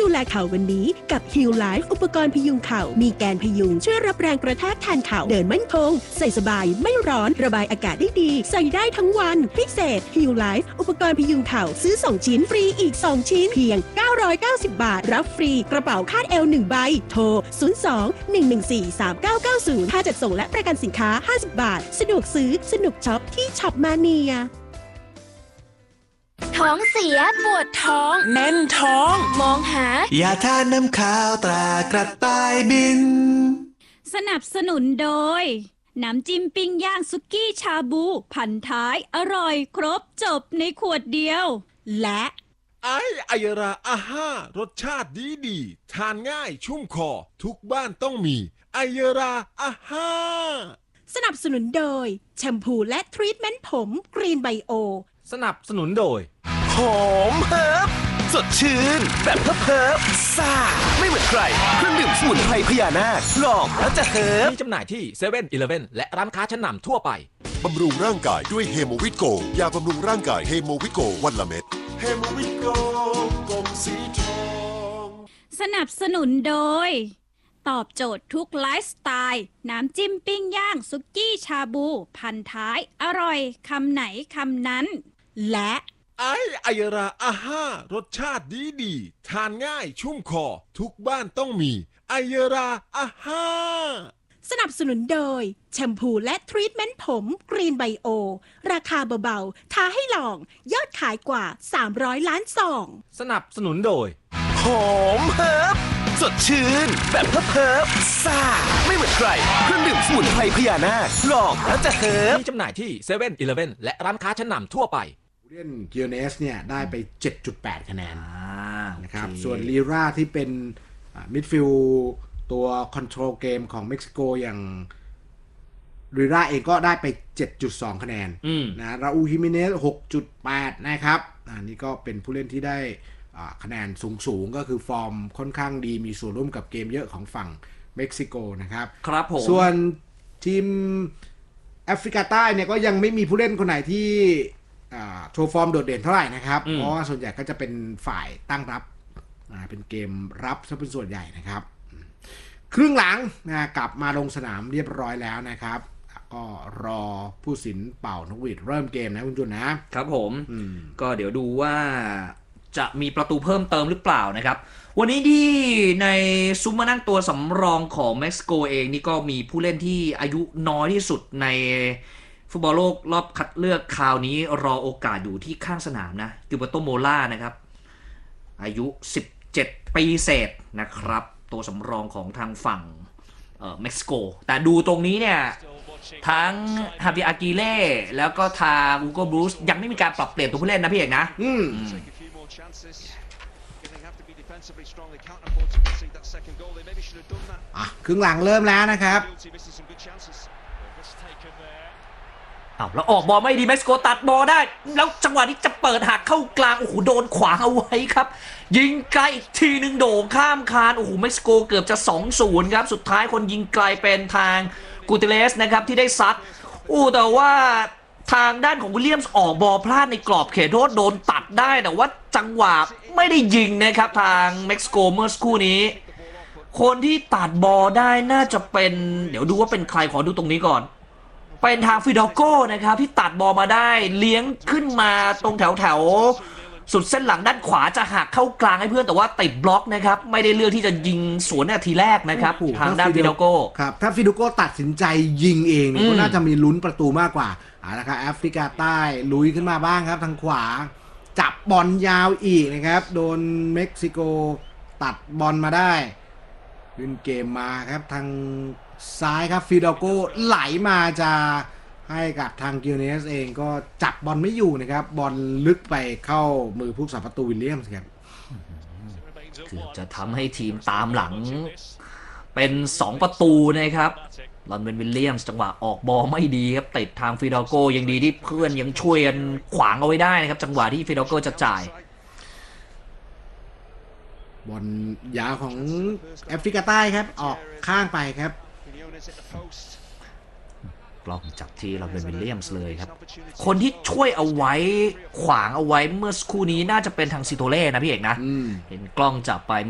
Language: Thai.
ดูแลเข่าวันนี้กับ Heal Life อุปกรณ์พยุงเข่ามีแกนพยุงช่วยรับแรงกระแทกแทนเข่าเดินมั่นคงใส่สบายไม่ร้อนระบายอากาศได้ดีใส่ได้ทั้งวันพิเศษ Heal Life อุปกรณ์พยุงเข่าซื้อ2ชิ้นฟรีอีก2ชิ้นเพียง990 บาทรับฟรีกระเป๋าคาดเอว1ใบโทร02-114-3990ค่าจัดส่งและประกันสินค้า50 บาทสะดวกซื้อสนุกช็อปที่ช็อปมาเนียท้องเสียปวดท้องแน่นท้องมองหายาทาน้ำขาวตรากระต่ายบินสนับสนุนโดยน้ำจิ้มปิ้งย่างสุกี้ชาบูพันท้ายอร่อยครบจบในขวดเดียวและไอยราอาห้ารสชาติดีทานง่ายชุ่มคอทุกบ้านต้องมีไอยราอาห้าสนับสนุนโดยแชมพูและทรีทเมนต์ผมกรีนไบโอสนับสนุนโดยหอมเฮิร์บสดชื่นแบบเฮิร์บซ่าไม่เหมือนใครเครื่องดื่มสมุนไพรพญานาคลองแล้วจะเฮิร์บมีจำหน่ายที่เซเว่นอีเลฟเว่นและร้านค้าชั้นนำทั่วไปบำรุงร่างกายด้วยเฮโมวิตโกยาบำรุงร่างกายเฮโมวิตโกวันละเม็ดเฮโมวิตโกกลมสีทองสนับสนุนโดยตอบโจทย์ทุกไลฟ์สไตล์น้ำจิ้มปิ้งย่างสุกี้ชาบูพันท้ายอร่อยคำไหนคำนั้นและไอราอาห้ารสชาติดีทานง่ายชุ่มคอทุกบ้านต้องมีไอราอาห้าสนับสนุนโดยแชมพูและทรีทเมนต์ผมกรีนไบโอราคาเบาๆท้าให้ลองยอดขายกว่า300ล้านซองสนับสนุนโดยหอมเฮิร์บสดชื่นแบบเฮิร์บซ่าไม่เหมือนใครเครื่องดื่มสมุนไพรพญานาคลองแล้วจะเฮิร์บมีจำหน่ายที่เซเว่นอีเลฟเว่นและร้านค้าชั้นนำทั่วไปเล่นเกียร์เนสเนี่ยได้ไป 7.8 คะแนนนะครับส่วนลีราที่เป็นมิดฟิลด์ตัวคอนโทรลเกมของเม็กซิโกอย่างลีราเองก็ได้ไป 7.2 คะแนนนะราอูลฮิเมเนส 6.8 นะครับนี่ก็เป็นผู้เล่นที่ได้คะแนนสูงก็คือฟอร์มค่อนข้างดีมีส่วนร่วมกับเกมเยอะของฝั่งเม็กซิโกนะครับครับผมส่วนทีมแอฟริกาใต้เนี่ยก็ยังไม่มีผู้เล่นคนไหนที่โชว์ฟอร์มโดดเด่นเท่าไหร่นะครับเพราะว่าส่วนใหญ่ก็จะเป็นฝ่ายตั้งรับเป็นเกมรับซะเป็นส่วนใหญ่นะครับครึ่งหลังกลับมาลงสนามเรียบร้อยแล้วนะครับก็รอผู้สินเป่านกหวีดเริ่มเกมนะคุณจุนนะครับผมก็เดี๋ยวดูว่าจะมีประตูเพิ่มเติมหรือเปล่านะครับวันนี้ที่ในซุ้มมานั่งตัวสำรองของเม็กซิโกเองนี่ก็มีผู้เล่นที่อายุน้อยที่สุดในฟุตบอลโลกรอบคัดเลือกคราวนี้รอโอกาสอยู่ที่ข้างสนามนะกิลเบอร์โตโมล่านะครับอายุ17ปีเศษนะครับตัวสำรองของทางฝั่งเม็กซิโกแต่ดูตรงนี้เนี่ยทั้งฮาบิอากิเล่แล้วก็ทางอูโกบรูซยังไม่มีการปรับเปลี่ยนตัวผู้เล่นนะพี่เอกนะครึ่งหลังเริ่มแล้วนะครับแล้วออกบอลไม่ดีเม็กซิโกตัดบอลได้แล้วจังหวะนี้จะเปิดหักเข้ากลางโอ้โหโดนขวางเอาไว้ครับยิงไกลอีกทีนึงโด่งข้ามคานโอ้โหเม็กซิโกเกือบจะ 2-0 ครับสุดท้ายคนยิงไกลเป็นทางกูเตเลสนะครับที่ได้ซัดแต่ว่าทางด้านของวิลเลียมส์ออกบอลพลาดในกรอบเขตโทษโดนตัดได้แต่ว่าจังหวะไม่ได้ยิงนะครับทางเม็กซิโกเมื่อสักครู่นี้คนที่ตัดบอลได้น่าจะเป็นเดี๋ยวดูว่าเป็นใครขอดูตรงนี้ก่อนเป็นทางฟิดอลโก้นะครับที่ตัดบอลมาได้เลี้ยงขึ้นมาตรงแถวสุดเส้นหลังด้านขวาจะหักเข้ากลางให้เพื่อนแต่ว่าติดบล็อกนะครับไม่ได้เลือกที่จะยิงสวนนาทีแรกนะครับทางด้านฟิดอลโก้ครับถ้าฟิดอลโก้ตัดสินใจยิงเองก็น่าจะมีลุ้นประตูมากกว่านะครับแอฟริกาใต้ลุยขึ้นมาบ้างครับทางขวาจับบอลยาวอีกนะครับโดนเม็กซิโกตัดบอลมาได้ขึ้นเกมมาครับทางซ้ายครับฟิดอลโก้ไหลมาจะให้กับทางกิลเนสเองก็จับบอลไม่อยู่นะครับบอลลึกไปเข้ามือผู้รักษาประตูวิลเลียมส์ครับเกือบจะทำให้ทีมตามหลังเป็น2ประตูนะครับลอนเวนวิลเลียมส์จังหวะออกบอลไม่ดีครับติดทางฟิดอลโก้ยังดีที่เพื่อนยังช่วยกันขวางเอาไว้ได้นะครับจังหวะที่ฟิดอลโก้จะจ่ายบอลยาวของแอฟริกาใต้ครับออกข้างไปครับกล้องจับที่ลอนเวนวิลเลียมส์เลยครับคนที่ช่วยเอาไว้ขวางเอาไว้เมื่อสักครู่นี้น่าจะเป็นทางซิโตเล่นะพี่เอกนะเห็นกล้องจับไป